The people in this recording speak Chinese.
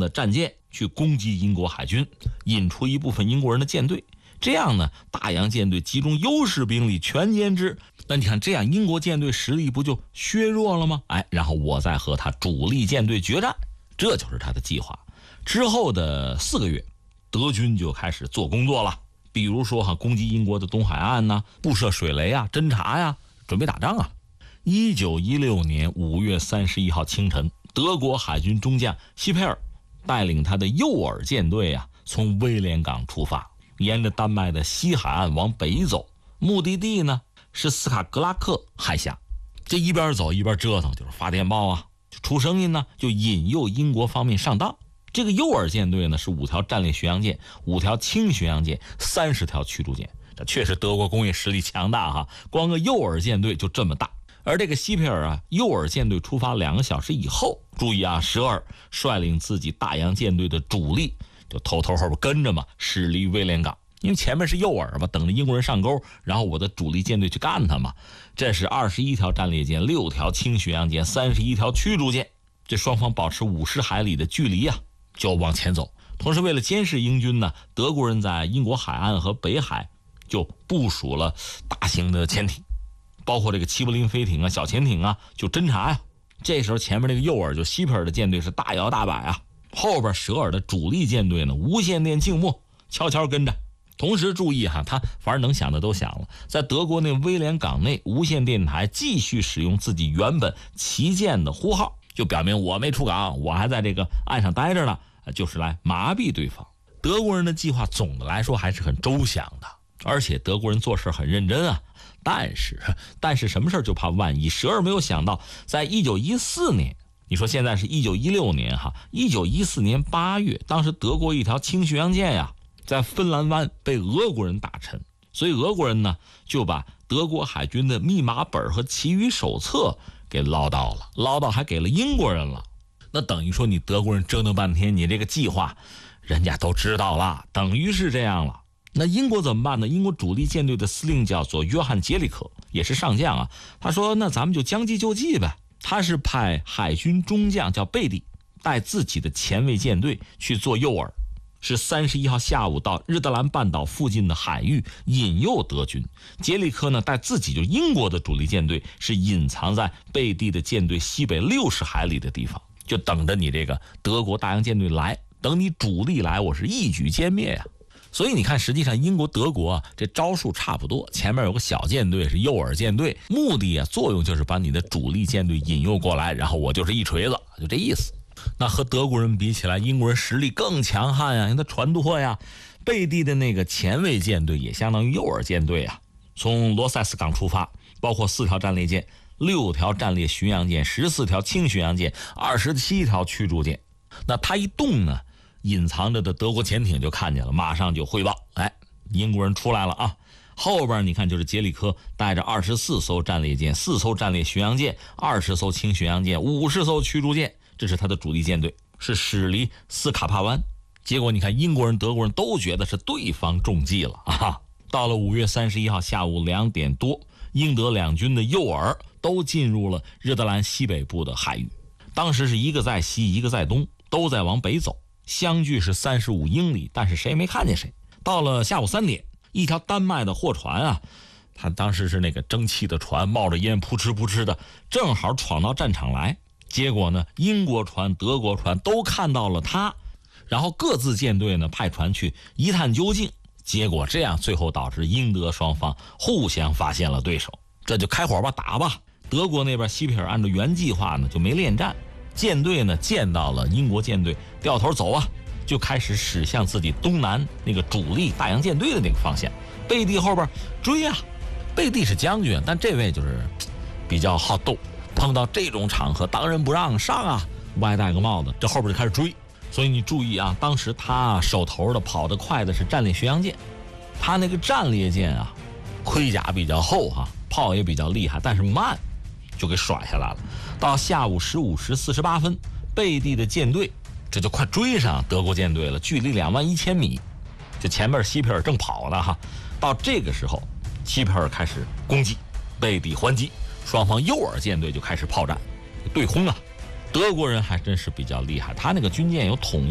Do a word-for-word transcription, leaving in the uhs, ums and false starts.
的战舰去攻击英国海军，引出一部分英国人的舰队。这样呢，大洋舰队集中优势兵力全歼之。那你看，这样英国舰队实力不就削弱了吗？哎，然后我再和他主力舰队决战，这就是他的计划。之后的四个月，德军就开始做工作了，比如说哈，攻击英国的东海岸呐、啊，布设水雷啊，侦察呀、啊，准备打仗啊。一九一六年五月三十一号清晨，德国海军中将希佩尔带领他的诱饵舰队啊，从威廉港出发，沿着丹麦的西海岸往北走，目的地呢是斯卡格拉克海峡。这一边走一边折腾，就是发电报啊，出声音呢，就引诱英国方面上当。这个诱饵舰队呢是五条战列巡洋舰、五条轻巡洋舰、三十条驱逐舰，这确实德国工业实力强大哈，光个诱饵舰队就这么大。而这个希佩尔啊，诱饵舰队出发两个小时以后，注意啊，舍尔率领自己大洋舰队的主力就偷偷后边跟着嘛，驶离威廉港。因为前面是诱饵嘛，等着英国人上钩，然后我的主力舰队去干他嘛。这是二十一条战列舰、六条轻巡洋舰、三十一条驱逐舰，这双方保持五十海里的距离啊，就往前走。同时为了监视英军呢，德国人在英国海岸和北海就部署了大型的潜艇，包括这个齐柏林飞艇啊、小潜艇啊，就侦察呀。这时候前面那个诱饵就希佩尔的舰队是大摇大摆啊，后边舍尔的主力舰队呢，无线电静默，悄悄跟着。同时注意哈，他反正能想的都想了，在德国那威廉港内，无线电台继续使用自己原本旗舰的呼号，就表明我没出港，我还在这个岸上待着呢，就是来麻痹对方。德国人的计划总的来说还是很周详的，而且德国人做事很认真啊。但是，但是什么事就怕万一。舍尔没有想到，在一九一四年，你说现在是一九一六年哈，一九一四年八月，当时德国一条轻巡洋舰呀，在芬兰湾被俄国人打沉，所以俄国人呢就把德国海军的密码本和其余手册给捞到了，捞到还给了英国人了。那等于说你德国人折腾半天，你这个计划人家都知道了，等于是这样了。那英国怎么办呢？英国主力舰队的司令叫做约翰杰里克，也是上将啊。他说那咱们就将计就计呗。他是派海军中将叫贝蒂带自己的前卫舰队去做诱饵，是三十一号下午到日德兰半岛附近的海域引诱德军。杰里克呢带自己就英国的主力舰队是隐藏在贝蒂的舰队西北六十海里的地方，就等着你这个德国大洋舰队来，等你主力来，我是一举歼灭呀。所以你看，实际上英国德国啊，这招数差不多，前面有个小舰队是诱饵舰队，目的啊作用就是把你的主力舰队引诱过来，然后我就是一锤子，就这意思。那和德国人比起来，英国人实力更强悍呀，因为他船多呀。贝蒂的那个前卫舰队也相当于诱饵舰队啊，从罗塞斯港出发，包括四条战列舰、六条战列巡洋舰、十四条轻巡洋舰、二十七条驱逐舰。那他一动呢，隐藏着的德国潜艇就看见了，马上就汇报，哎，英国人出来了啊！后边你看就是杰里科带着二十四艘战列舰、四艘战列巡洋舰、二十艘轻巡洋舰、五十艘驱逐舰，这是他的主力舰队，是驶离斯卡帕湾。结果你看，英国人、德国人都觉得是对方中计了啊！到了五月三十一号下午两点多，英德两军的诱饵都进入了日德兰西北部的海域。当时是一个在西，一个在东，都在往北走。相距是三十五英里，但是谁也没看见谁。到了下午三点，一条丹麦的货船啊，他当时是那个蒸汽的船，冒着烟扑哧扑哧的，正好闯到战场来。结果呢，英国船、德国船都看到了他，然后各自舰队呢派船去一探究竟。结果这样最后导致英德双方互相发现了对手，这就开火吧，打吧。德国那边希皮尔按照原计划呢就没恋战，舰队呢见到了英国舰队，掉头走啊，就开始驶向自己东南那个主力大洋舰队的那个方向。贝蒂后边追啊，贝蒂是将军，但这位就是比较好斗，碰到这种场合当仁不让，上啊，歪戴个帽子，这后边就开始追。所以你注意啊，当时他手头的跑得快的是战列巡洋舰，他那个战列舰啊，盔甲比较厚哈、啊，炮也比较厉害，但是慢，就给甩下来了。到下午十五时四十八分，贝蒂的舰队这就快追上德国舰队了，距离两万一千米，就前面希皮尔正跑呢哈。到这个时候，希皮尔开始攻击，贝蒂还击，双方诱饵舰队就开始炮战，对轰啊。德国人还真是比较厉害，他那个军舰有统